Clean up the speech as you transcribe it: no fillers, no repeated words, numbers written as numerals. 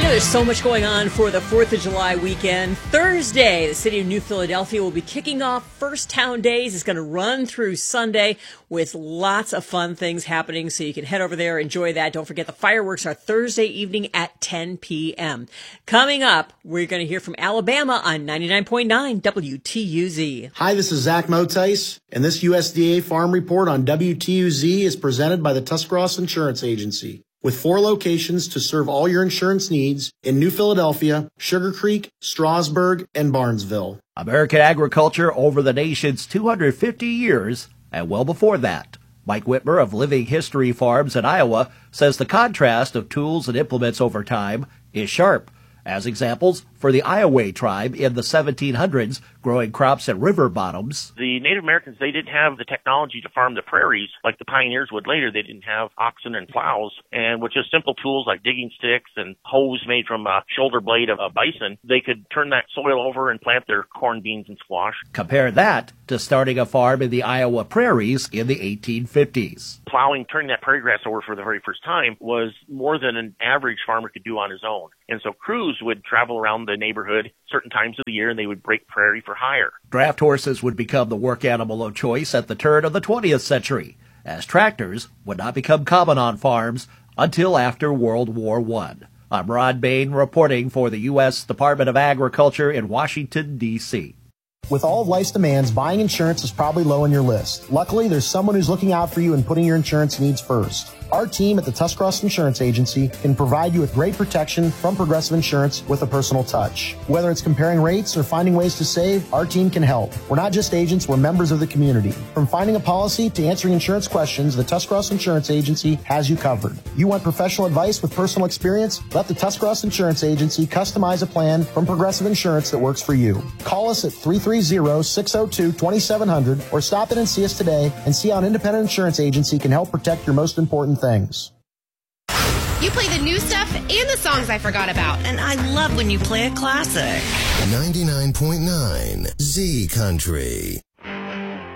There's so much going on for the 4th of July weekend. Thursday, the city of New Philadelphia will be kicking off First Town Days. It's going to run through Sunday with lots of fun things happening, so you can head over there, enjoy that. Don't forget the fireworks are Thursday evening at 10 p.m. Coming up, we're going to hear from Alabama on 99.9 WTUZ. Hi, this is Zach Motice, and this USDA Farm Report on WTUZ is presented by the Tuscarawas Insurance Agency. With 4 locations to serve all your insurance needs in New Philadelphia, Sugar Creek, Strasburg, and Barnesville. American agriculture over the nation's 250 years and well before that. Mike Whitmer of Living History Farms in Iowa says the contrast of tools and implements over time is sharp. As examples, for the Iowa tribe in the 1700s, growing crops at river bottoms. The Native Americans, they didn't have the technology to farm the prairies like the pioneers would later. They didn't have oxen and plows. And with just simple tools like digging sticks and hoes made from a shoulder blade of a bison, they could turn that soil over and plant their corn, beans, and squash. Compare that to starting a farm in the Iowa prairies in the 1850s. Plowing, turning that prairie grass over for the very first time was more than an average farmer could do on his own. And so crews would travel around the neighborhood certain times of the year, and they would break prairie for hire. Draft horses would become the work animal of choice at the turn of the 20th century, as tractors would not become common on farms until after World War I. I'm Rod Bain reporting for the U.S. Department of Agriculture in Washington, D.C. With all of life's demands, buying insurance is probably low on your list. Luckily, there's someone who's looking out for you and putting your insurance needs first. Our team at the Tuscarawas Insurance Agency can provide you with great protection from Progressive Insurance with a personal touch. Whether it's comparing rates or finding ways to save, our team can help. We're not just agents, we're members of the community. From finding a policy to answering insurance questions, the Tuscarawas Insurance Agency has you covered. You want professional advice with personal experience? Let the Tuscarawas Insurance Agency customize a plan from Progressive Insurance that works for you. Call us at 330-602-2700 or stop in and see us today and see how an independent insurance agency can help protect your most important things. You play the new stuff and the songs I forgot about. And I love when you play a classic. 99.9 Z Country.